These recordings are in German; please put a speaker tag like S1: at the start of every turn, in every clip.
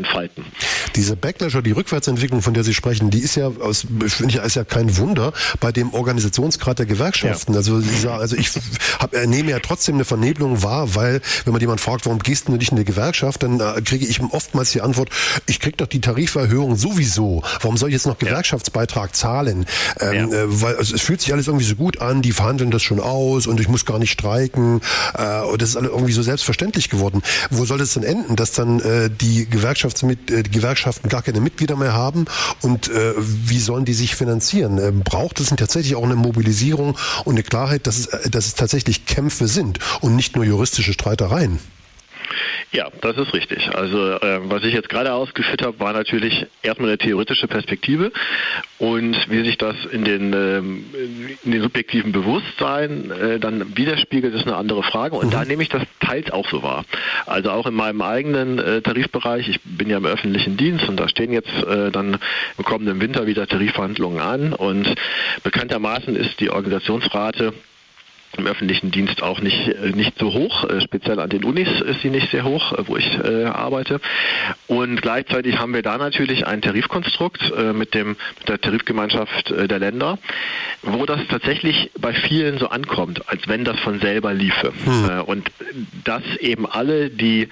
S1: entfalten.
S2: Diese Backlash oder die Rückwärtsentwicklung, von der Sie sprechen, die ist ja, finde ich, ist ja kein Wunder bei dem Organisationsgrad der Gewerkschaften. Ja. Also ich nehme ja trotzdem eine Vernebelung wahr, weil, wenn man jemand fragt, warum gehst du nicht in die Gewerkschaft, dann kriege ich oftmals die Antwort, ich kriege doch die Tariferhöhung sowieso. Warum soll ich jetzt noch Gewerkschaftsbeitrag zahlen? Weil es fühlt sich alles irgendwie so gut an, die verhandeln das schon aus und ich muss gar nicht streiken. Und das ist alles irgendwie so selbstverständlich geworden. Wo soll das denn enden, dass dann die Gewerkschaften gar keine Mitglieder mehr haben und wie sollen die sich finanzieren? Braucht es tatsächlich auch eine Mobilisierung und eine Klarheit, dass es tatsächlich Kämpfe sind und nicht nur juristische Streitereien?
S1: Ja, das ist richtig. Also was ich jetzt gerade ausgeführt habe, war natürlich erstmal eine theoretische Perspektive und wie sich das in den subjektiven Bewusstsein dann widerspiegelt, ist eine andere Frage und da nehme ich das teils auch so wahr. Also auch in meinem eigenen Tarifbereich, ich bin ja im öffentlichen Dienst und da stehen jetzt dann im kommenden Winter wieder Tarifverhandlungen an und bekanntermaßen ist die Organisationsrate im öffentlichen Dienst auch nicht so hoch, speziell an den Unis ist sie nicht sehr hoch, wo ich arbeite. Und gleichzeitig haben wir da natürlich ein Tarifkonstrukt mit der Tarifgemeinschaft der Länder, wo das tatsächlich bei vielen so ankommt, als wenn das von selber liefe. Und dass eben alle die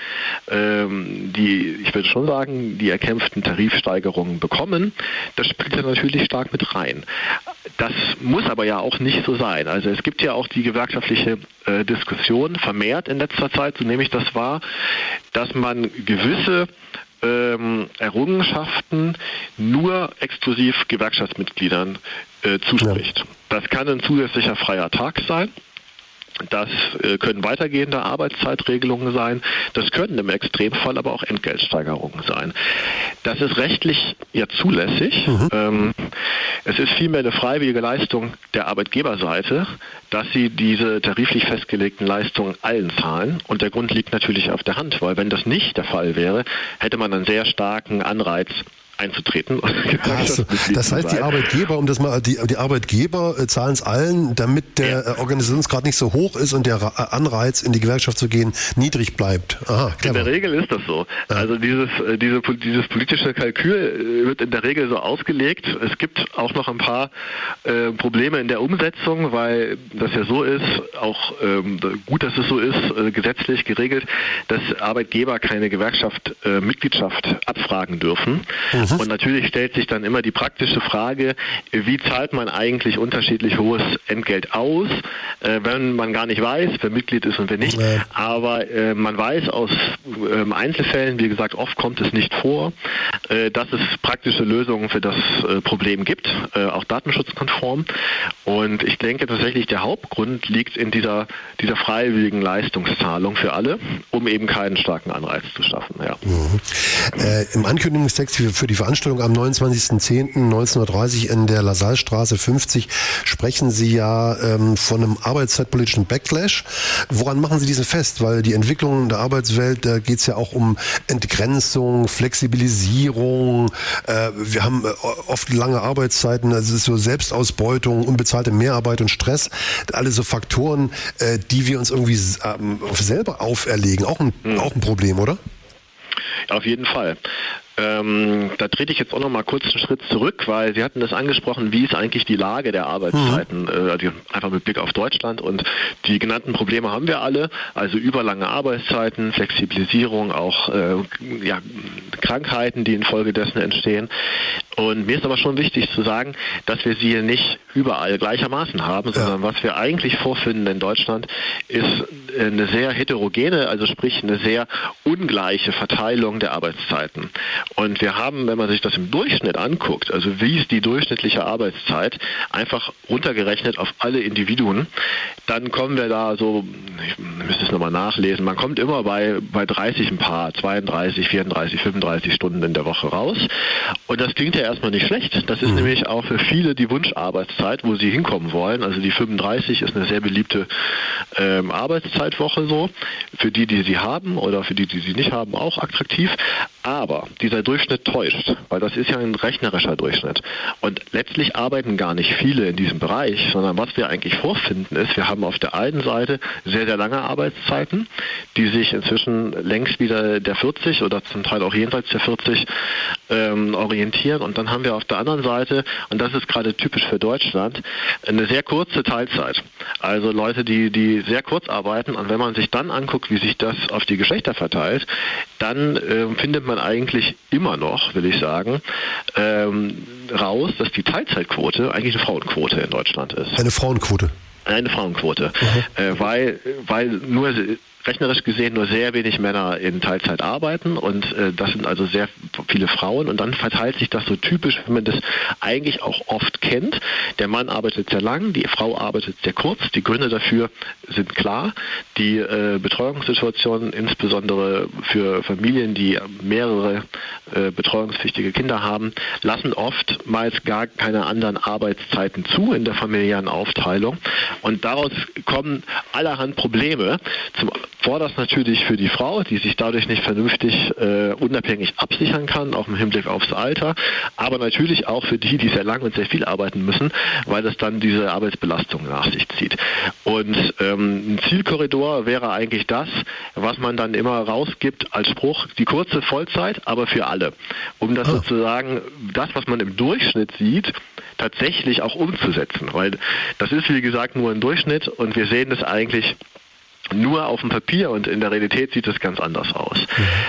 S1: ich würde schon sagen, die erkämpften Tarifsteigerungen bekommen, das spielt ja natürlich stark mit rein. Das muss aber ja auch nicht so sein. Also es gibt ja auch die gewerkschaftliche Diskussion vermehrt in letzter Zeit, so nehme ich das wahr, dass man gewisse Errungenschaften nur exklusiv Gewerkschaftsmitgliedern zuspricht. Ja. Das kann ein zusätzlicher freier Tag sein. Das können weitergehende Arbeitszeitregelungen sein. Das können im Extremfall aber auch Entgeltsteigerungen sein. Das ist rechtlich ja zulässig. Es ist vielmehr eine freiwillige Leistung der Arbeitgeberseite, dass sie diese tariflich festgelegten Leistungen allen zahlen. Und der Grund liegt natürlich auf der Hand, weil wenn das nicht der Fall wäre, hätte man einen sehr starken Anreiz einzutreten.
S2: Das heißt, die Arbeitgeber, die Arbeitgeber zahlen es allen, damit der Organisationsgrad nicht so hoch ist und der Anreiz, in die Gewerkschaft zu gehen, niedrig bleibt. Aha,
S1: in der Regel ist das so. Ja. Also dieses politische Kalkül wird in der Regel so ausgelegt. Es gibt auch noch ein paar Probleme in der Umsetzung, weil das ja so ist, auch gut, dass es so ist, gesetzlich geregelt, dass Arbeitgeber keine Mitgliedschaft abfragen dürfen. Und natürlich stellt sich dann immer die praktische Frage, wie zahlt man eigentlich unterschiedlich hohes Entgelt aus, wenn man gar nicht weiß, wer Mitglied ist und wer nicht. Ja. Aber man weiß aus Einzelfällen, wie gesagt, oft kommt es nicht vor, dass es praktische Lösungen für das Problem gibt, auch datenschutzkonform. Und ich denke tatsächlich, der Hauptgrund liegt in dieser freiwilligen Leistungszahlung für alle, um eben keinen starken Anreiz zu schaffen. Ja.
S2: Im Ankündigungstext für die Veranstaltung am 29.10.1930 in der Lassallestraße 50 sprechen Sie ja von einem arbeitszeitpolitischen Backlash. Woran machen Sie diesen fest? Weil die Entwicklung in der Arbeitswelt, da geht es ja auch um Entgrenzung, Flexibilisierung. Wir haben oft lange Arbeitszeiten, also es ist so Selbstausbeutung, unbezahlte Mehrarbeit und Stress. Alle so Faktoren, die wir uns irgendwie selber auferlegen. Auch ein Problem, oder?
S1: Auf jeden Fall. Da trete ich jetzt auch noch mal kurz einen Schritt zurück, weil Sie hatten das angesprochen, wie ist eigentlich die Lage der Arbeitszeiten, also einfach mit Blick auf Deutschland, und die genannten Probleme haben wir alle, also überlange Arbeitszeiten, Flexibilisierung, auch Krankheiten, die infolgedessen entstehen. Und mir ist aber schon wichtig zu sagen, dass wir sie nicht überall gleichermaßen haben, sondern was wir eigentlich vorfinden in Deutschland, ist eine sehr heterogene, also sprich eine sehr ungleiche Verteilung der Arbeitszeiten. Und wir haben, wenn man sich das im Durchschnitt anguckt, also wie ist die durchschnittliche Arbeitszeit, einfach runtergerechnet auf alle Individuen, dann kommen wir da so, ich müsste es nochmal nachlesen, man kommt immer bei 30 ein paar, 32, 34, 35 Stunden in der Woche raus. Und das klingt ja erstmal nicht schlecht. Das ist nämlich auch für viele die Wunscharbeitszeit, wo sie hinkommen wollen. Also die 35 ist eine sehr beliebte Arbeitszeitwoche so. Für die sie haben oder für die sie nicht haben, auch attraktiv. Aber dieser Durchschnitt täuscht, weil das ist ja ein rechnerischer Durchschnitt. Und letztlich arbeiten gar nicht viele in diesem Bereich, sondern was wir eigentlich vorfinden ist, wir haben auf der einen Seite sehr, sehr lange Arbeitszeiten, die sich inzwischen längst wieder der 40 oder zum Teil auch jenseits der 40 orientieren. Und dann haben wir auf der anderen Seite, und das ist gerade typisch für Deutschland, eine sehr kurze Teilzeit. Also Leute, die sehr kurz arbeiten. Und wenn man sich dann anguckt, wie sich das auf die Geschlechter verteilt, dann findet man eigentlich immer noch, will ich sagen, raus, dass die Teilzeitquote eigentlich eine Frauenquote in Deutschland ist.
S2: Eine Frauenquote?
S1: Eine Frauenquote, weil nur rechnerisch gesehen nur sehr wenig Männer in Teilzeit arbeiten und das sind also sehr viele Frauen und dann verteilt sich das so typisch, wie man das eigentlich auch oft kennt. Der Mann arbeitet sehr lang, die Frau arbeitet sehr kurz. Die Gründe dafür sind klar. Die Betreuungssituation, insbesondere für Familien, die mehrere betreuungspflichtige Kinder haben, lassen oftmals gar keine anderen Arbeitszeiten zu in der familiären Aufteilung und daraus kommen allerhand Probleme. Vorderst natürlich für die Frau, die sich dadurch nicht vernünftig unabhängig absichern kann, auch im Hinblick aufs Alter, aber natürlich auch für die sehr lang und sehr viel arbeiten müssen, weil das dann diese Arbeitsbelastung nach sich zieht. Und ein Zielkorridor wäre eigentlich das, was man dann immer rausgibt als Spruch, die kurze Vollzeit, aber für alle. Um das sozusagen, das, was man im Durchschnitt sieht, tatsächlich auch umzusetzen. Weil das ist, wie gesagt, nur ein Durchschnitt und wir sehen das eigentlich nur auf dem Papier und in der Realität sieht es ganz anders aus.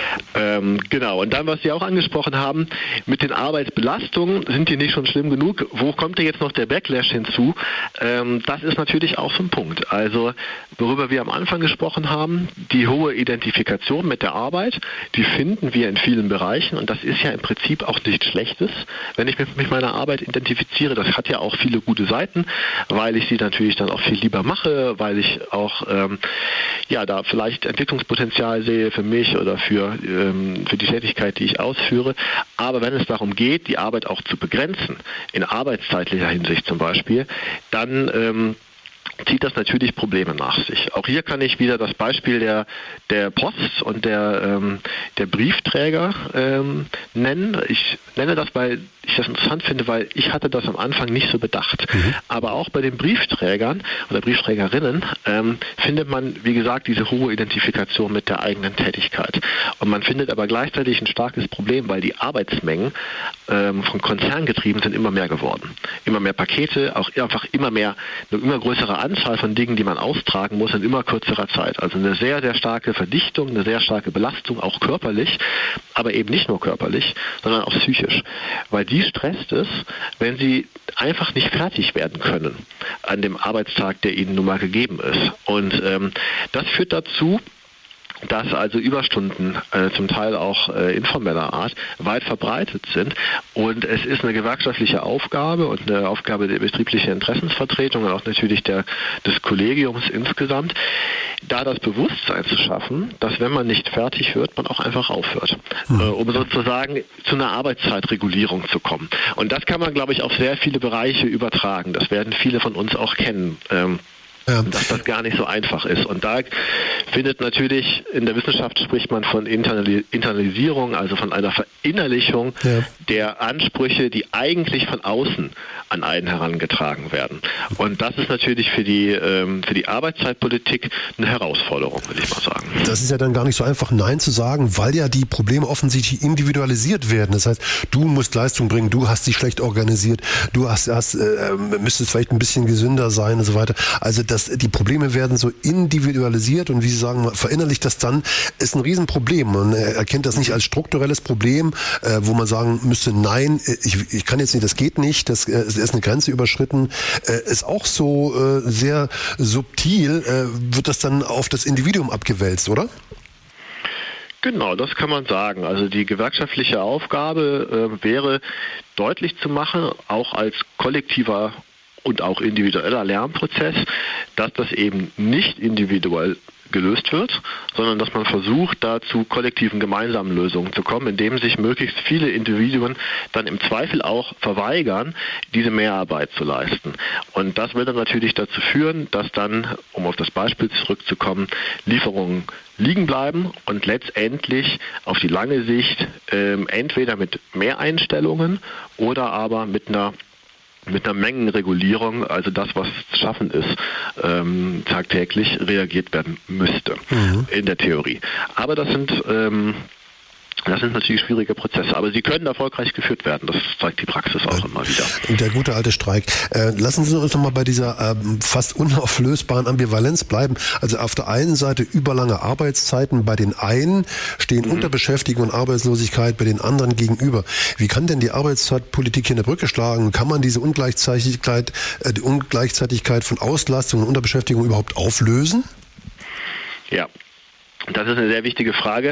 S1: Genau, und dann, was Sie auch angesprochen haben, mit den Arbeitsbelastungen, sind die nicht schon schlimm genug? Wo kommt denn jetzt noch der Backlash hinzu? Das ist natürlich auch so ein Punkt. Also, worüber wir am Anfang gesprochen haben, die hohe Identifikation mit der Arbeit, die finden wir in vielen Bereichen und das ist ja im Prinzip auch nichts Schlechtes, wenn ich mich mit meiner Arbeit identifiziere. Das hat ja auch viele gute Seiten, weil ich sie natürlich dann auch viel lieber mache, weil ich auch da vielleicht Entwicklungspotenzial sehe für mich oder für die Tätigkeit, die ich ausführe. Aber wenn es darum geht, die Arbeit auch zu begrenzen, in arbeitszeitlicher Hinsicht zum Beispiel, dann zieht das natürlich Probleme nach sich. Auch hier kann ich wieder das Beispiel der Post und der Briefträger nennen. Ich nenne das, weil ich das interessant finde, weil ich hatte das am Anfang nicht so bedacht. Aber auch bei den Briefträgern oder Briefträgerinnen findet man, wie gesagt, diese hohe Identifikation mit der eigenen Tätigkeit. Und man findet aber gleichzeitig ein starkes Problem, weil die Arbeitsmengen von Konzernen getrieben sind immer mehr geworden. Immer mehr Pakete, auch einfach eine immer größere Anzahl von Dingen, die man austragen muss in immer kürzerer Zeit. Also eine sehr, sehr starke Verdichtung, eine sehr starke Belastung, auch körperlich, aber eben nicht nur körperlich, sondern auch psychisch. Weil die stresst es, wenn sie einfach nicht fertig werden können an dem Arbeitstag, der ihnen nun mal gegeben ist. Und das führt dazu, dass also Überstunden zum Teil auch informeller Art weit verbreitet sind und es ist eine gewerkschaftliche Aufgabe und eine Aufgabe der betrieblichen Interessensvertretung und auch natürlich des Kollegiums insgesamt, da das Bewusstsein zu schaffen, dass wenn man nicht fertig wird, man auch einfach aufhört, um sozusagen zu einer Arbeitszeitregulierung zu kommen. Und das kann man, glaube ich, auf sehr viele Bereiche übertragen. Das werden viele von uns auch kennen. Dass das gar nicht so einfach ist. Und da findet natürlich, in der Wissenschaft spricht man von Internalisierung, also von einer Verinnerlichung der Ansprüche, die eigentlich von außen an einen herangetragen werden. Und das ist natürlich für die Arbeitszeitpolitik eine Herausforderung, will ich mal sagen.
S2: Das ist ja dann gar nicht so einfach, Nein zu sagen, weil ja die Probleme offensichtlich individualisiert werden. Das heißt, du musst Leistung bringen, du hast dich schlecht organisiert, du müsstest vielleicht ein bisschen gesünder sein und so weiter. Also die Probleme werden so individualisiert und wie Sie sagen, verinnerlicht das dann, ist ein Riesenproblem. Man erkennt das nicht als strukturelles Problem, wo man sagen müsste, nein, ich kann jetzt nicht, das geht nicht, das ist eine Grenze überschritten. Ist auch so sehr subtil, wird das dann auf das Individuum abgewälzt, oder?
S1: Genau, das kann man sagen. Also die gewerkschaftliche Aufgabe wäre deutlich zu machen, auch als kollektiver und auch individueller Lernprozess, dass das eben nicht individuell gelöst wird, sondern dass man versucht, da zu kollektiven gemeinsamen Lösungen zu kommen, indem sich möglichst viele Individuen dann im Zweifel auch verweigern, diese Mehrarbeit zu leisten. Und das wird dann natürlich dazu führen, dass dann, um auf das Beispiel zurückzukommen, Lieferungen liegen bleiben und letztendlich auf die lange Sicht entweder mit mehr Einstellungen oder aber mit einer Mengenregulierung, also das, was zu schaffen ist, tagtäglich reagiert werden müsste in der Theorie. Aber das sind natürlich schwierige Prozesse, aber sie können erfolgreich geführt werden. Das zeigt die Praxis auch immer wieder.
S2: Der gute alte Streik. Lassen Sie uns noch mal bei dieser fast unauflösbaren Ambivalenz bleiben. Also auf der einen Seite überlange Arbeitszeiten, bei den einen stehen Unterbeschäftigung und Arbeitslosigkeit bei den anderen gegenüber. Wie kann denn die Arbeitszeitpolitik hier eine Brücke schlagen? Kann man diese Ungleichzeitigkeit von Auslastung und Unterbeschäftigung überhaupt auflösen?
S1: Ja, das ist eine sehr wichtige Frage.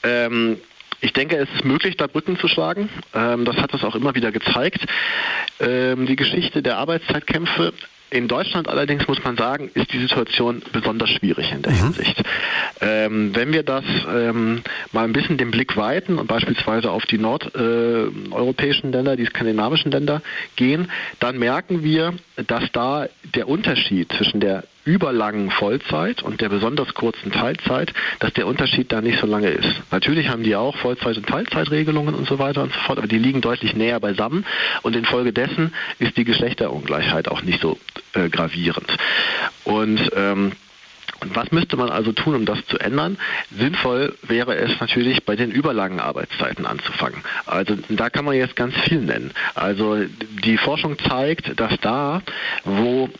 S1: Ich denke, es ist möglich, da Brücken zu schlagen. Das hat es auch immer wieder gezeigt. Die Geschichte der Arbeitszeitkämpfe in Deutschland allerdings, muss man sagen, ist die Situation besonders schwierig in der Hinsicht. Wenn wir das mal ein bisschen den Blick weiten und beispielsweise auf die nordeuropäischen Länder, die skandinavischen Länder gehen, dann merken wir, dass da der Unterschied zwischen der überlangen Vollzeit und der besonders kurzen Teilzeit, dass der Unterschied da nicht so lange ist. Natürlich haben die auch Vollzeit- und Teilzeitregelungen und so weiter und so fort, aber die liegen deutlich näher beisammen und infolgedessen ist die Geschlechterungleichheit auch nicht so gravierend. Und was müsste man also tun, um das zu ändern? Sinnvoll wäre es natürlich, bei den überlangen Arbeitszeiten anzufangen. Also da kann man jetzt ganz viel nennen. Also die Forschung zeigt, dass da, wo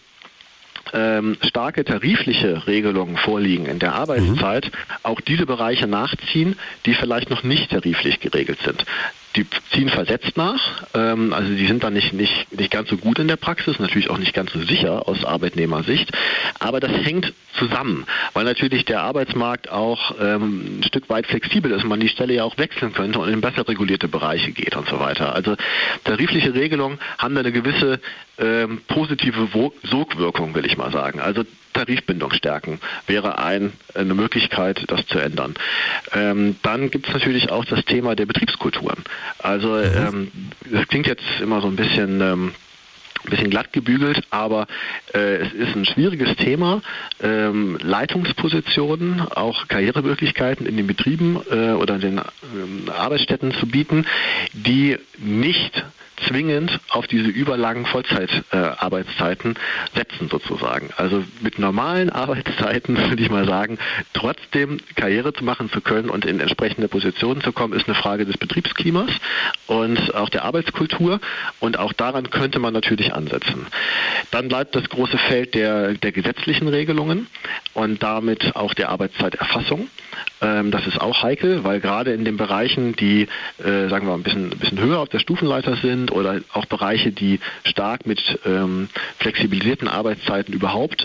S1: starke tarifliche Regelungen vorliegen in der Arbeitszeit, auch diese Bereiche nachziehen, die vielleicht noch nicht tariflich geregelt sind. Die ziehen versetzt nach, also die sind dann nicht ganz so gut in der Praxis, natürlich auch nicht ganz so sicher aus Arbeitnehmersicht, aber das hängt zusammen, weil natürlich der Arbeitsmarkt auch ein Stück weit flexibel ist und man die Stelle ja auch wechseln könnte und in besser regulierte Bereiche geht und so weiter. Also tarifliche Regelungen haben da eine gewisse positive Sogwirkung, will ich mal sagen. Also Tarifbindung stärken wäre eine Möglichkeit, das zu ändern. Dann gibt es natürlich auch das Thema der Betriebskulturen. Also das klingt jetzt immer so ein bisschen glatt gebügelt, aber es ist ein schwieriges Thema, Leitungspositionen, auch Karrieremöglichkeiten in den Betrieben oder in den Arbeitsstätten zu bieten, die nicht zwingend auf diese überlangen Vollzeitarbeitszeiten setzen sozusagen. Also mit normalen Arbeitszeiten, würde ich mal sagen, trotzdem Karriere zu machen zu können und in entsprechende Positionen zu kommen, ist eine Frage des Betriebsklimas und auch der Arbeitskultur und auch daran könnte man natürlich ansetzen. Dann bleibt das große Feld der gesetzlichen Regelungen und damit auch der Arbeitszeiterfassung. Das ist auch heikel, weil gerade in den Bereichen, die, sagen wir mal, ein bisschen höher auf der Stufenleiter sind oder auch Bereiche, die stark mit flexibilisierten Arbeitszeiten überhaupt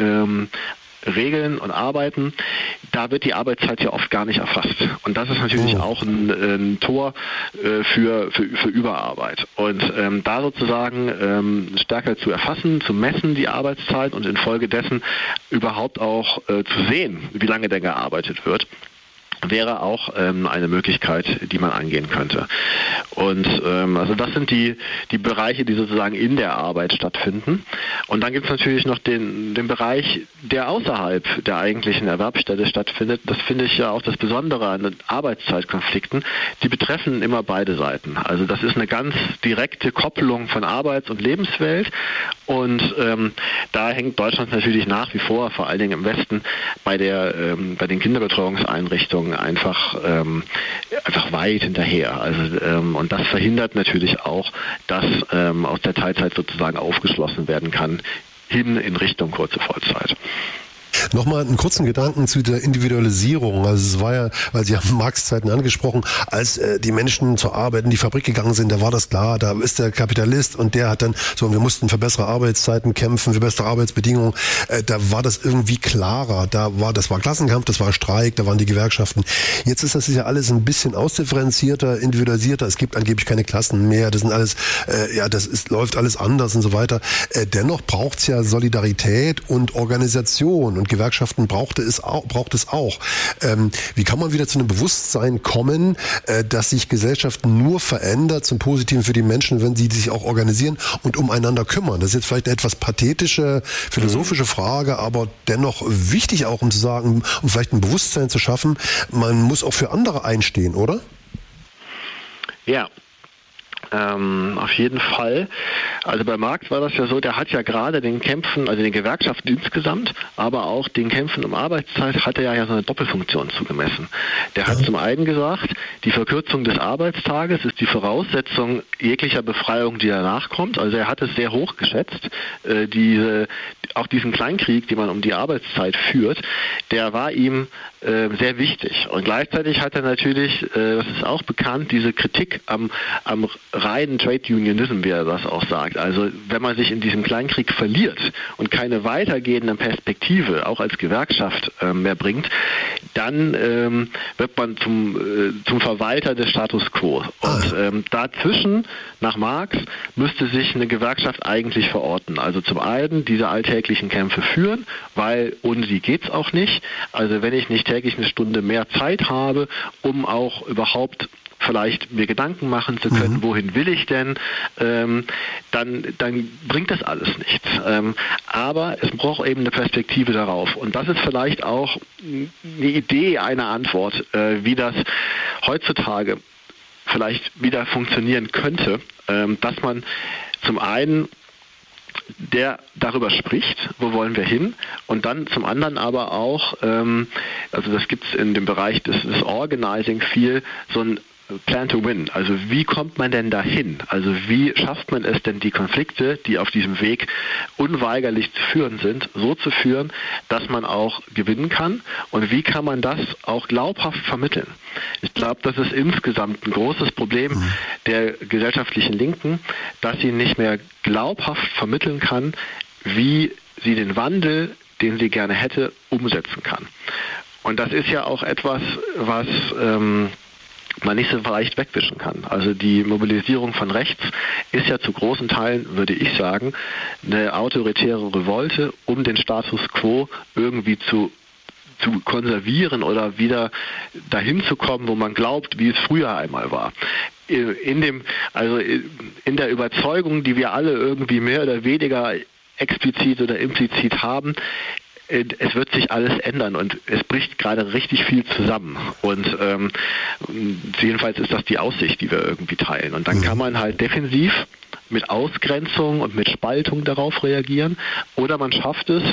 S1: regeln und arbeiten, da wird die Arbeitszeit ja oft gar nicht erfasst. Und das ist natürlich auch ein Tor für Überarbeit. Und da sozusagen stärker zu erfassen, zu messen die Arbeitszeit und infolgedessen überhaupt auch zu sehen, wie lange denn gearbeitet wird, wäre auch eine Möglichkeit, die man angehen könnte. Und also das sind die Bereiche, die sozusagen in der Arbeit stattfinden. Und dann gibt es natürlich noch den Bereich, der außerhalb der eigentlichen Erwerbsstelle stattfindet. Das finde ich ja auch das Besondere an den Arbeitszeitkonflikten. Die betreffen immer beide Seiten. Also das ist eine ganz direkte Koppelung von Arbeits- und Lebenswelt. Und da hängt Deutschland natürlich nach wie vor, vor allen Dingen im Westen, bei den Kinderbetreuungseinrichtungen einfach weit hinterher. Also und das verhindert natürlich auch, dass aus der Teilzeit sozusagen aufgeschlossen werden kann hin in Richtung kurze Vollzeit.
S2: Nochmal einen kurzen Gedanken zu der Individualisierung. Also es war ja, weil Sie haben Marx-Zeiten angesprochen, als die Menschen zur Arbeit in die Fabrik gegangen sind, da war das klar, da ist der Kapitalist und der hat dann so, wir mussten für bessere Arbeitszeiten kämpfen, für bessere Arbeitsbedingungen. Da war das irgendwie klarer. Das war Klassenkampf, das war Streik, da waren die Gewerkschaften. Jetzt ist das ja alles ein bisschen ausdifferenzierter, individualisierter. Es gibt angeblich keine Klassen mehr. Das sind alles, läuft alles anders und so weiter. Dennoch braucht es ja Solidarität und Organisation und Gewerkschaften braucht es auch. Wie kann man wieder zu einem Bewusstsein kommen, dass sich Gesellschaften nur verändert zum Positiven für die Menschen, wenn sie sich auch organisieren und umeinander kümmern? Das ist jetzt vielleicht eine etwas pathetische, philosophische Frage, aber dennoch wichtig auch, um zu sagen, um vielleicht ein Bewusstsein zu schaffen, man muss auch für andere einstehen, oder?
S1: Ja. Auf jeden Fall. Also bei Marx war das ja so, der hat ja gerade den Kämpfen, also den Gewerkschaften insgesamt, aber auch den Kämpfen um Arbeitszeit hat er ja so eine Doppelfunktion zugemessen. Der hat zum einen gesagt, die Verkürzung des Arbeitstages ist die Voraussetzung jeglicher Befreiung, die danach kommt. Also er hat es sehr hoch geschätzt, auch diesen Kleinkrieg, den man um die Arbeitszeit führt, der war ihm sehr wichtig. Und gleichzeitig hat er natürlich, das ist auch bekannt, diese Kritik am reinen Trade Unionism, wie er das auch sagt. Also wenn man sich in diesem Kleinkrieg verliert und keine weitergehende Perspektive auch als Gewerkschaft mehr bringt, dann wird man zum Verwalter des Status quo. Und dazwischen, nach Marx, müsste sich eine Gewerkschaft eigentlich verorten. Also zum einen diese alltäglichen Kämpfe führen, weil ohne die geht es auch nicht. Also wenn ich nicht täglich eine Stunde mehr Zeit habe, um auch überhaupt vielleicht mir Gedanken machen zu können, wohin will ich denn, dann bringt das alles nichts. Aber es braucht eben eine Perspektive darauf. Und das ist vielleicht auch eine Idee einer Antwort, wie das heutzutage vielleicht wieder funktionieren könnte, dass man zum einen darüber spricht, wo wollen wir hin, und dann zum anderen aber auch, also das gibt es in dem Bereich des Organizing viel, so ein Plan to Win. Also wie kommt man denn dahin? Also wie schafft man es denn, die Konflikte, die auf diesem Weg unweigerlich zu führen sind, so zu führen, dass man auch gewinnen kann? Und wie kann man das auch glaubhaft vermitteln? Ich glaube, das ist insgesamt ein großes Problem der gesellschaftlichen Linken, dass sie nicht mehr glaubhaft vermitteln kann, wie sie den Wandel, den sie gerne hätte, umsetzen kann. Und das ist ja auch etwas, was man nicht so leicht wegwischen kann. Also die Mobilisierung von rechts ist ja zu großen Teilen, würde ich sagen, eine autoritäre Revolte, um den Status quo irgendwie zu konservieren oder wieder dahin zu kommen, wo man glaubt, wie es früher einmal war. In der Überzeugung, die wir alle irgendwie mehr oder weniger explizit oder implizit haben, es wird sich alles ändern und es bricht gerade richtig viel zusammen. Und jedenfalls ist das die Aussicht, die wir irgendwie teilen. Und dann kann man halt defensiv mit Ausgrenzung und mit Spaltung darauf reagieren, oder man schafft es,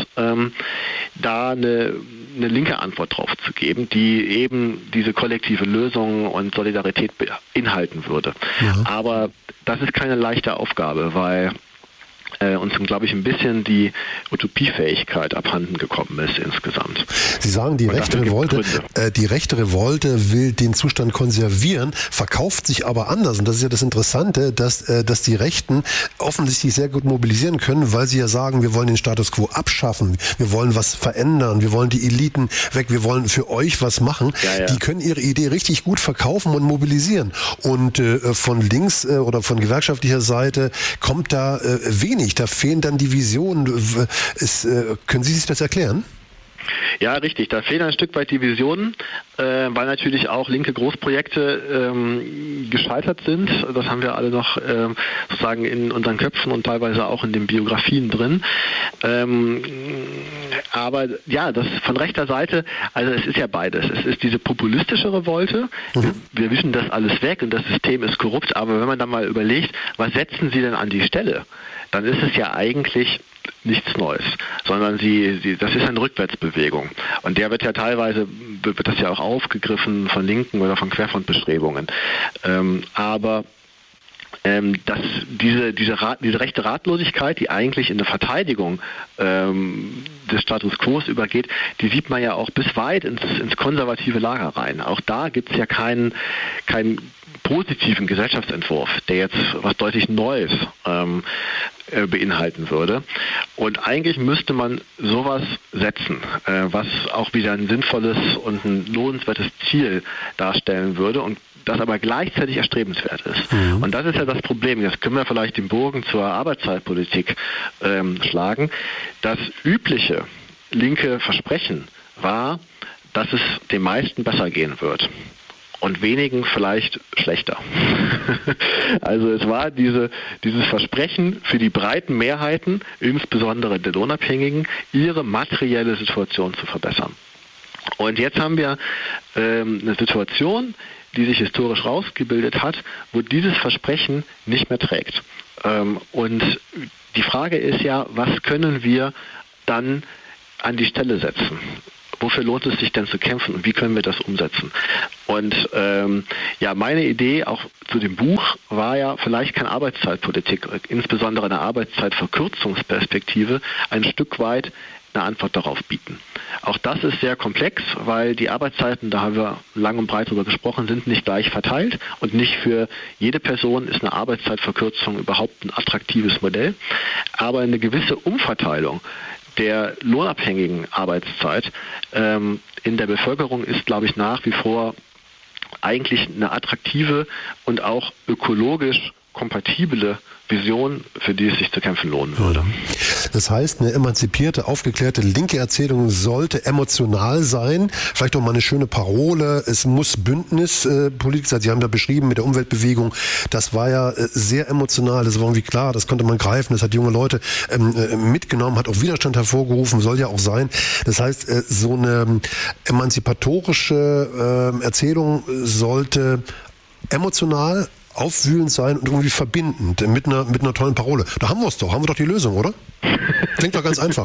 S1: da eine linke Antwort drauf zu geben, die eben diese kollektive Lösung und Solidarität beinhalten würde. Ja. Aber das ist keine leichte Aufgabe, weil uns, glaube ich, ein bisschen die Utopiefähigkeit abhanden gekommen ist insgesamt.
S2: Sie sagen, die rechte Revolte will den Zustand konservieren, verkauft sich aber anders. Und das ist ja das Interessante, dass die Rechten offensichtlich sehr gut mobilisieren können, weil sie ja sagen, wir wollen den Status quo abschaffen, wir wollen was verändern, wir wollen die Eliten weg, wir wollen für euch was machen. Ja. Die können ihre Idee richtig gut verkaufen und mobilisieren. Und von links oder von gewerkschaftlicher Seite kommt da wenig. Da fehlen dann die Visionen. Können Sie sich das erklären?
S1: Ja, richtig. Da fehlen ein Stück weit die Visionen, weil natürlich auch linke Großprojekte gescheitert sind. Das haben wir alle noch sozusagen in unseren Köpfen und teilweise auch in den Biografien drin. Aber ja, das von rechter Seite, also es ist ja beides. Es ist diese populistische Revolte. Wir wischen das alles weg und das System ist korrupt. Aber wenn man dann mal überlegt, was setzen Sie denn an die Stelle? Dann ist es ja eigentlich nichts Neues, sondern das ist eine Rückwärtsbewegung. Und der wird ja teilweise, wird das ja auch aufgegriffen von Linken oder von Querfrontbestrebungen. Aber diese rechte Ratlosigkeit, die eigentlich in eine Verteidigung des Status Quo übergeht, die sieht man ja auch bis weit ins konservative Lager rein. Auch da gibt es ja keinen positiven Gesellschaftsentwurf, der jetzt was deutlich Neues beinhalten würde. Und eigentlich müsste man sowas setzen, was auch wieder ein sinnvolles und ein lohnenswertes Ziel darstellen würde und das aber gleichzeitig erstrebenswert ist. Und das ist ja das Problem. Jetzt können wir vielleicht den Bogen zur Arbeitszeitpolitik schlagen. Das Übliche linke Versprechen war, dass es den meisten besser gehen wird und wenigen vielleicht schlechter. Also es war dieses Versprechen für die breiten Mehrheiten, insbesondere der Lohnabhängigen, ihre materielle Situation zu verbessern. Und jetzt haben wir eine Situation, die sich historisch rausgebildet hat, wo dieses Versprechen nicht mehr trägt. Und die Frage ist ja, was können wir dann an die Stelle setzen? Wofür lohnt es sich denn zu kämpfen und wie können wir das umsetzen? Und meine Idee auch zu dem Buch war ja, vielleicht kann Arbeitszeitpolitik, insbesondere eine Arbeitszeitverkürzungsperspektive, ein Stück weit eine Antwort darauf bieten. Auch das ist sehr komplex, weil die Arbeitszeiten, da haben wir lang und breit drüber gesprochen, sind nicht gleich verteilt und nicht für jede Person ist eine Arbeitszeitverkürzung überhaupt ein attraktives Modell. Aber eine gewisse Umverteilung der lohnabhängigen Arbeitszeit in der Bevölkerung ist, glaube ich, nach wie vor eigentlich eine attraktive und auch ökologisch kompatible Vision, für die es sich zu kämpfen lohnen würde.
S2: Das heißt, eine emanzipierte, aufgeklärte linke Erzählung sollte emotional sein. Vielleicht auch mal eine schöne Parole. Es muss Bündnispolitik sein. Sie haben da beschrieben mit der Umweltbewegung. Das war ja sehr emotional. Das war irgendwie klar. Das konnte man greifen. Das hat junge Leute mitgenommen, hat auch Widerstand hervorgerufen. Soll ja auch sein. Das heißt, so eine emanzipatorische Erzählung sollte emotional aufwühlend sein und irgendwie verbindend mit einer tollen Parole. Da haben wir es doch. Haben wir doch die Lösung, oder? Klingt doch ganz einfach.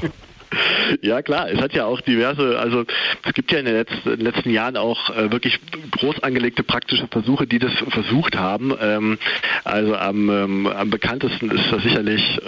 S1: Ja klar, es hat ja auch also es gibt ja in den letzten Jahren auch wirklich groß angelegte praktische Versuche, die das versucht haben. Also am bekanntesten ist das sicherlich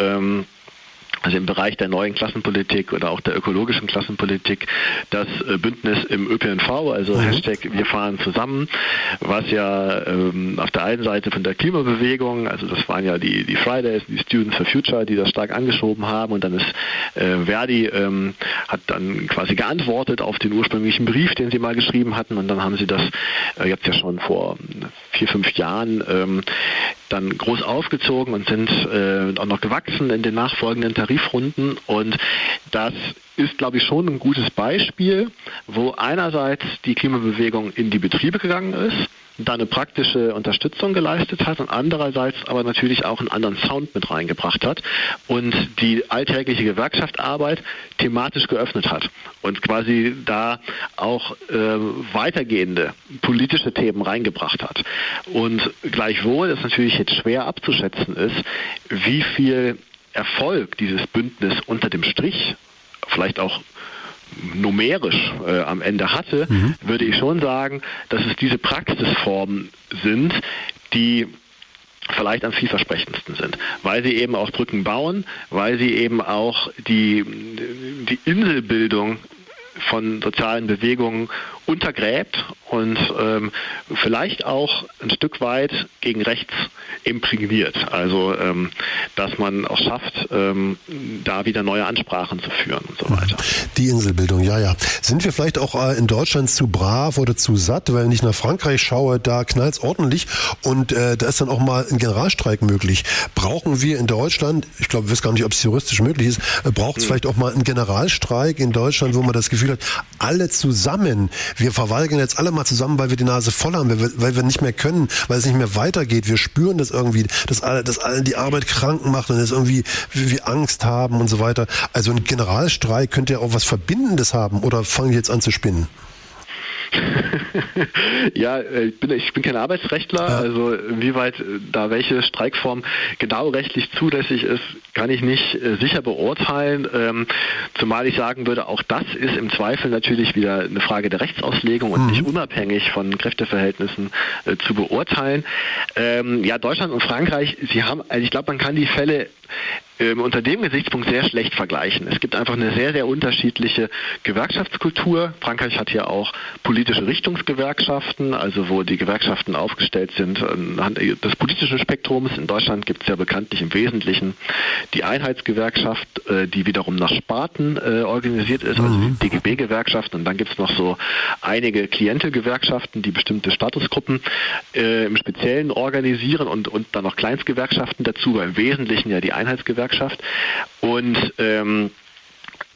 S1: also im Bereich der neuen Klassenpolitik oder auch der ökologischen Klassenpolitik, das Bündnis im ÖPNV, also Hashtag Wir fahren zusammen, was ja auf der einen Seite von der Klimabewegung, also das waren ja die Fridays, die Students for Future, die das stark angeschoben haben, und dann ist Verdi hat dann quasi geantwortet auf den ursprünglichen Brief, den sie mal geschrieben hatten, und dann haben sie das jetzt ja schon vor 4-5 Jahren dann groß aufgezogen und sind auch noch gewachsen in den nachfolgenden Tarifrunden, und das ist, glaube ich, schon ein gutes Beispiel, wo einerseits die Klimabewegung in die Betriebe gegangen ist, da eine praktische Unterstützung geleistet hat und andererseits aber natürlich auch einen anderen Sound mit reingebracht hat und die alltägliche Gewerkschaftsarbeit thematisch geöffnet hat und quasi da auch weitergehende politische Themen reingebracht hat. Und gleichwohl ist natürlich jetzt schwer abzuschätzen ist, wie viel Erfolg dieses Bündnis unter dem Strich, vielleicht auch numerisch am Ende hatte, würde ich schon sagen, dass es diese Praxisformen sind, die vielleicht am vielversprechendsten sind, weil sie eben auch Brücken bauen, weil sie eben auch die Inselbildung von sozialen Bewegungen untergräbt und vielleicht auch ein Stück weit gegen rechts imprägniert. Also dass man auch schafft, da wieder neue Ansprachen zu führen und so weiter.
S2: Die Inselbildung, ja. Sind wir vielleicht auch in Deutschland zu brav oder zu satt, weil wenn ich nach Frankreich schaue, da knallt es ordentlich und da ist dann auch mal ein Generalstreik möglich. Brauchen wir in Deutschland, ich glaube, ich weiß gar nicht, ob es juristisch möglich ist, braucht es vielleicht auch mal einen Generalstreik in Deutschland, wo man das Gefühl hat, alle zusammen, wir verweigern jetzt alle mal zusammen, weil wir die Nase voll haben, weil wir nicht mehr können, weil es nicht mehr weitergeht. Wir spüren das irgendwie, dass allen die Arbeit krank macht und es irgendwie wir Angst haben und so weiter. Also ein Generalstreik könnte ja auch was Verbindendes haben, oder fange ich jetzt an zu spinnen?
S1: Ja, ich bin kein Arbeitsrechtler, also inwieweit da welche Streikform genau rechtlich zulässig ist, kann ich nicht sicher beurteilen, zumal ich sagen würde, auch das ist im Zweifel natürlich wieder eine Frage der Rechtsauslegung und nicht unabhängig von Kräfteverhältnissen zu beurteilen. Ja, Deutschland und Frankreich, also ich glaube, man kann die Fälle unter dem Gesichtspunkt sehr schlecht vergleichen. Es gibt einfach eine sehr, sehr unterschiedliche Gewerkschaftskultur. Frankreich hat hier auch politische Richtungsgewerkschaften, also wo die Gewerkschaften aufgestellt sind anhand des politischen Spektrums. In Deutschland gibt es ja bekanntlich im Wesentlichen die Einheitsgewerkschaft, die wiederum nach Sparten organisiert ist, also die DGB-Gewerkschaft. Und dann gibt es noch so einige Klientelgewerkschaften, die bestimmte Statusgruppen im Speziellen organisieren und dann noch Kleinstgewerkschaften dazu, aber im Wesentlichen ja die Einheitsgewerkschaft. Und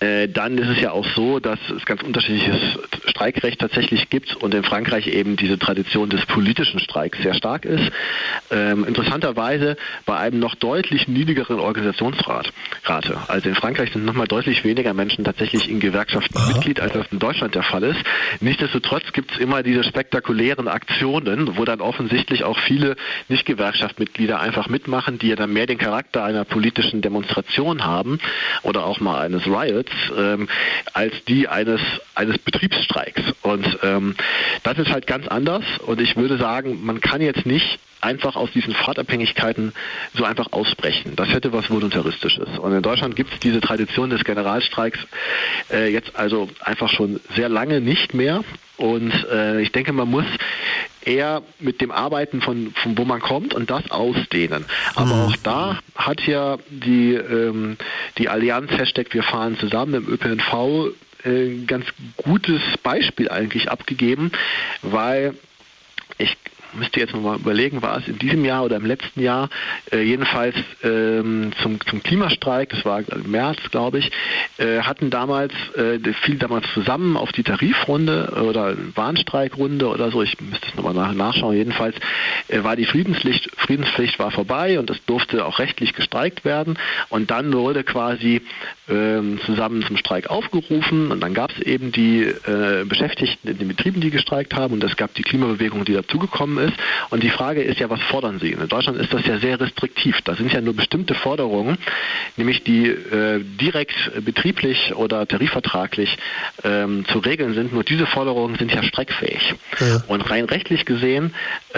S1: Dann ist es ja auch so, dass es ganz unterschiedliches Streikrecht tatsächlich gibt und in Frankreich eben diese Tradition des politischen Streiks sehr stark ist. Interessanterweise bei einem noch deutlich niedrigeren Organisationsrate. Also in Frankreich sind nochmal deutlich weniger Menschen tatsächlich in Gewerkschaften Mitglied, als das in Deutschland der Fall ist. Nichtsdestotrotz gibt es immer diese spektakulären Aktionen, wo dann offensichtlich auch viele Nicht-Gewerkschaftsmitglieder einfach mitmachen, die ja dann mehr den Charakter einer politischen Demonstration haben oder auch mal eines Riots, als die eines Betriebsstreiks. Und das ist halt ganz anders und ich würde sagen, man kann jetzt nicht einfach aus diesen Fahrtabhängigkeiten so einfach ausbrechen. Das hätte was Voluntaristisches. Und in Deutschland gibt es diese Tradition des Generalstreiks jetzt also einfach schon sehr lange nicht mehr. Und ich denke, man muss eher mit dem Arbeiten von wo man kommt und das ausdehnen. Aber auch da hat ja die Allianz Hashtag Wir fahren zusammen im ÖPNV ein ganz gutes Beispiel eigentlich abgegeben, weil ich müsste jetzt mal überlegen, war es in diesem Jahr oder im letzten Jahr, jedenfalls zum Klimastreik, das war im März, glaube ich, fiel damals zusammen auf die Tarifrunde oder Warnstreikrunde oder so, ich müsste es nochmal nachschauen, jedenfalls war die Friedenspflicht war vorbei und es durfte auch rechtlich gestreikt werden und dann wurde quasi zusammen zum Streik aufgerufen und dann gab es eben die Beschäftigten in den Betrieben, die gestreikt haben und es gab die Klimabewegung, die dazugekommen ist. Und die Frage ist ja, was fordern Sie? In Deutschland ist das ja sehr restriktiv. Da sind ja nur bestimmte Forderungen, nämlich die direkt betrieblich oder tarifvertraglich zu regeln sind. Nur diese Forderungen sind ja streikfähig. Ja. Und rein rechtlich gesehen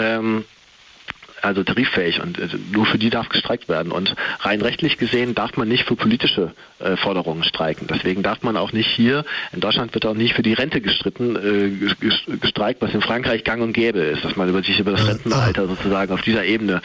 S1: also tariffähig und nur für die darf gestreikt werden. Und rein rechtlich gesehen darf man nicht für politische Forderungen streiken. Deswegen darf man auch nicht hier, in Deutschland wird auch nicht für die Rente gestreikt, was in Frankreich gang und gäbe ist, dass man sich über das Rentenalter sozusagen auf dieser Ebene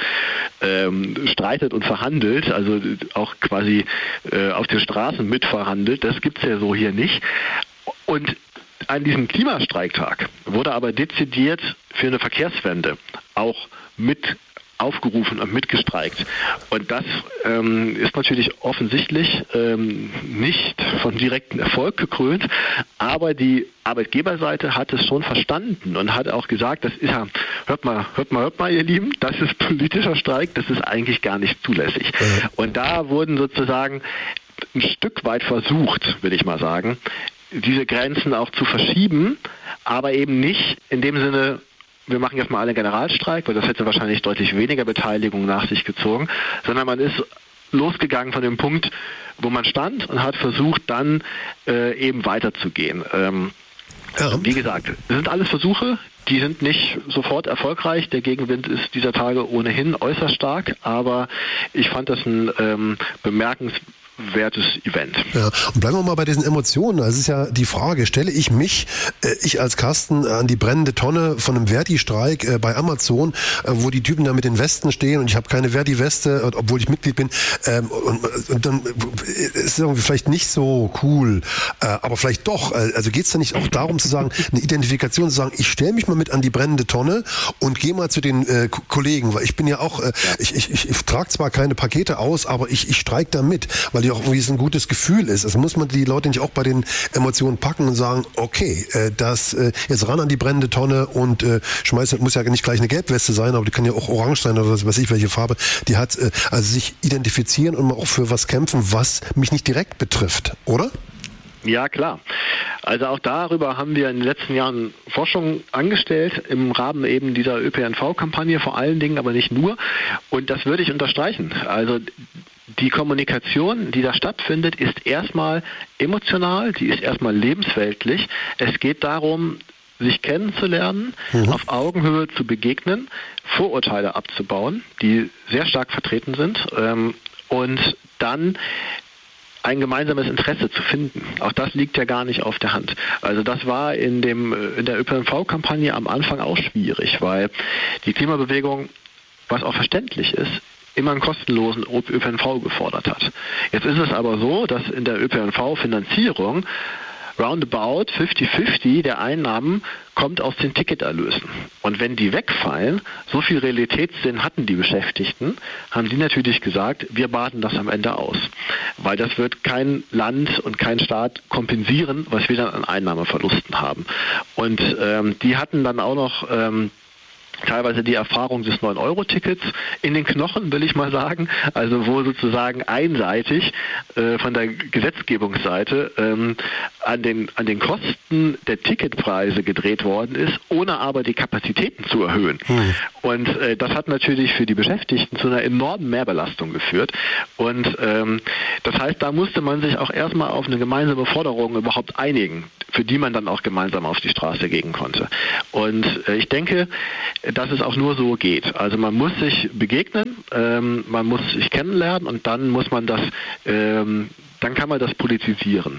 S1: streitet und verhandelt, also auch quasi auf den Straßen mitverhandelt. Das gibt es ja so hier nicht. Und an diesem Klimastreiktag wurde aber dezidiert für eine Verkehrswende auch mit aufgerufen und mitgestreikt. Und das ist natürlich offensichtlich nicht von direktem Erfolg gekrönt, aber die Arbeitgeberseite hat es schon verstanden und hat auch gesagt, das ist ja, hört mal, ihr Lieben, das ist politischer Streik, das ist eigentlich gar nicht zulässig. Ja. Und da wurden sozusagen ein Stück weit versucht, würde ich mal sagen, diese Grenzen auch zu verschieben, aber eben nicht in dem Sinne, wir machen jetzt mal alle Generalstreik, weil das hätte wahrscheinlich deutlich weniger Beteiligung nach sich gezogen, sondern man ist losgegangen von dem Punkt, wo man stand und hat versucht, dann eben weiterzugehen. Wie gesagt, das sind alles Versuche, die sind nicht sofort erfolgreich. Der Gegenwind ist dieser Tage ohnehin äußerst stark, aber ich fand das ein bemerkenswertes Event.
S2: Ja, und bleiben wir mal bei diesen Emotionen. Also es ist ja die Frage, stelle ich mich, ich als Carsten, an die brennende Tonne von einem Verdi-Streik bei Amazon, wo die Typen da mit den Westen stehen und ich habe keine Verdi-Weste, obwohl ich Mitglied bin, und dann ist es irgendwie vielleicht nicht so cool, aber vielleicht doch. Also geht es da nicht auch darum zu sagen, eine Identifikation zu sagen, ich stelle mich mal mit an die brennende Tonne und gehe mal zu den Kollegen, weil ich bin ja auch, ich trage zwar keine Pakete aus, aber ich streike da mit, weil die auch irgendwie so ein gutes Gefühl ist. Also muss man die Leute nicht auch bei den Emotionen packen und sagen, okay, jetzt ran an die brennende Tonne und muss ja nicht gleich eine Gelbweste sein, aber die kann ja auch orange sein oder was weiß ich, welche Farbe die hat. Also sich identifizieren und auch für was kämpfen, was mich nicht direkt betrifft, oder?
S1: Ja, klar. Also auch darüber haben wir in den letzten Jahren Forschung angestellt, im Rahmen eben dieser ÖPNV-Kampagne vor allen Dingen, aber nicht nur. Und das würde ich unterstreichen. Also die Kommunikation, die da stattfindet, ist erstmal emotional, die ist erstmal lebensweltlich. Es geht darum, sich kennenzulernen, auf Augenhöhe zu begegnen, Vorurteile abzubauen, die sehr stark vertreten sind, und dann ein gemeinsames Interesse zu finden. Auch das liegt ja gar nicht auf der Hand. Also das war in der ÖPNV-Kampagne am Anfang auch schwierig, weil die Klimabewegung, was auch verständlich ist, immer einen kostenlosen ÖPNV gefordert hat. Jetzt ist es aber so, dass in der ÖPNV-Finanzierung roundabout 50-50 der Einnahmen kommt aus den Ticketerlösen. Und wenn die wegfallen, so viel Realitätssinn hatten die Beschäftigten, haben die natürlich gesagt, wir baden das am Ende aus. Weil das wird kein Land und kein Staat kompensieren, was wir dann an Einnahmeverlusten haben. Und die hatten dann auch noch teilweise die Erfahrung des 9-Euro-Tickets in den Knochen, will ich mal sagen. Also wo sozusagen einseitig von der Gesetzgebungsseite an den Kosten der Ticketpreise gedreht worden ist, ohne aber die Kapazitäten zu erhöhen. Und das hat natürlich für die Beschäftigten zu einer enormen Mehrbelastung geführt. Und das heißt, da musste man sich auch erstmal auf eine gemeinsame Forderung überhaupt einigen, für die man dann auch gemeinsam auf die Straße gehen konnte. Und ich denke, dass es auch nur so geht. Also man muss sich begegnen, man muss sich kennenlernen und dann muss man das, dann kann man das politisieren.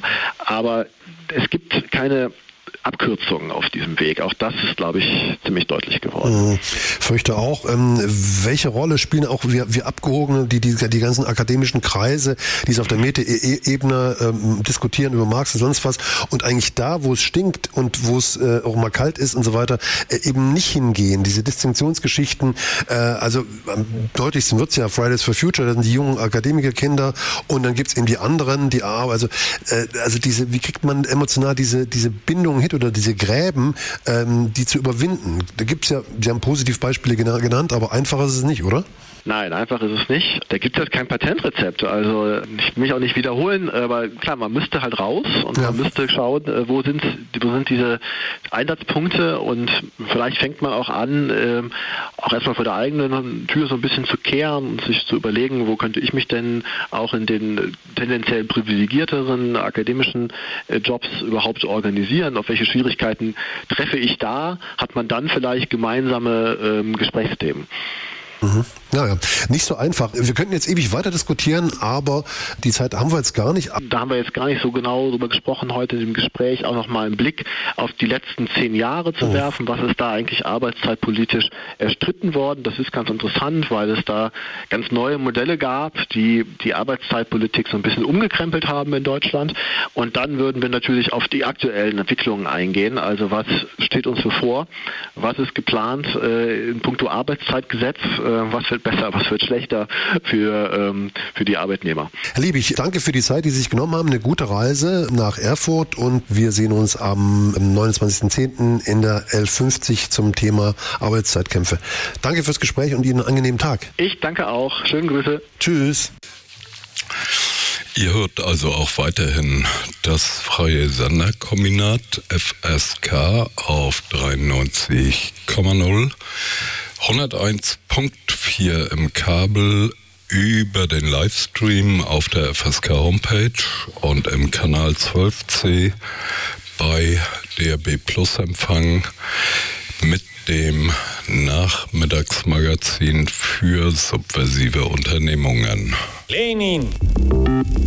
S1: Aber es gibt keine Abkürzungen auf diesem Weg. Auch das ist, glaube ich, ziemlich deutlich geworden.
S2: Fürchte auch. Welche Rolle spielen auch wir Abgehobene, die ganzen akademischen Kreise, die es auf der Meta-Ebene diskutieren über Marx und sonst was und eigentlich da, wo es stinkt und wo es auch mal kalt ist und so weiter, eben nicht hingehen. Diese Distinktionsgeschichten, also am deutlichsten wird es ja Fridays for Future, das sind die jungen Akademikerkinder und dann gibt es eben die anderen, also diese, wie kriegt man emotional diese Bindung hin oder diese Gräben, die zu überwinden. Da gibt es ja, Sie haben Positivbeispiele genannt, aber einfach ist es nicht, oder?
S1: Nein, einfach ist es nicht. Da gibt es jetzt kein Patentrezept. Also ich will mich auch nicht wiederholen, aber klar, man müsste halt raus und man müsste schauen, wo sind diese Einsatzpunkte und vielleicht fängt man auch an, auch erstmal vor der eigenen Tür so ein bisschen zu kehren und sich zu überlegen, wo könnte ich mich denn auch in den tendenziell privilegierteren akademischen Jobs überhaupt organisieren, auf welche Schwierigkeiten treffe ich da, hat man dann vielleicht gemeinsame Gesprächsthemen.
S2: Naja, nicht so einfach. Wir könnten jetzt ewig weiter diskutieren, aber die Zeit haben wir jetzt gar nicht.
S1: Da haben wir jetzt gar nicht so genau drüber gesprochen heute in dem Gespräch, auch nochmal einen Blick auf die letzten 10 Jahre zu werfen. Was ist da eigentlich arbeitszeitpolitisch erstritten worden? Das ist ganz interessant, weil es da ganz neue Modelle gab, die die Arbeitszeitpolitik so ein bisschen umgekrempelt haben in Deutschland. Und dann würden wir natürlich auf die aktuellen Entwicklungen eingehen. Also was steht uns bevor? Was ist geplant in puncto Arbeitszeitgesetz? Was wird besser, was wird schlechter für die Arbeitnehmer.
S2: Herr Liebig, danke für die Zeit, die Sie sich genommen haben. Eine gute Reise nach Erfurt und wir sehen uns am 29.10. in der L50 zum Thema Arbeitszeitkämpfe. Danke fürs Gespräch und Ihnen einen angenehmen Tag.
S1: Ich danke auch. Schöne Grüße.
S2: Tschüss.
S3: Ihr hört also auch weiterhin das freie Senderkombinat FSK auf 93,0. 101.4 im Kabel, über den Livestream auf der FSK Homepage und im Kanal 12C bei DAB Plus Empfang mit dem Nachmittagsmagazin für subversive Unternehmungen.
S4: Lenin!